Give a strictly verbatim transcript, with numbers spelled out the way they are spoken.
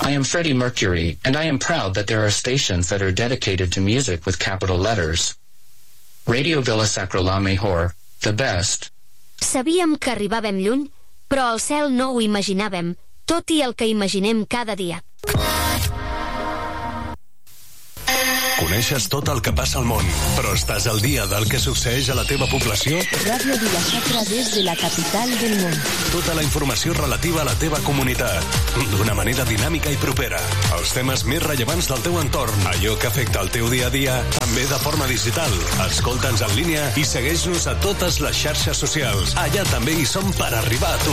I am Freddie Mercury, and I am proud that there are stations that are dedicated to music with capital letters. Radio Villa Sacra La Mejor, the best. Sabíem que arribàvem lluny, però al cel no ho imaginàvem, tot i el que imaginem cada dia. Coneixes tot el que passa al món, però estàs al dia del que succeeix a la teva població? Radio Villa Sacra des de la capital del món. Tota la informació relativa a la teva comunitat, d'una manera dinàmica i propera. Els temes més rellevants del teu entorn, allò que afecta el teu dia a dia, també de forma digital. Escolta'ns en línia i segueix-nos a totes les xarxes socials. Allà també hi som per arribar a tu.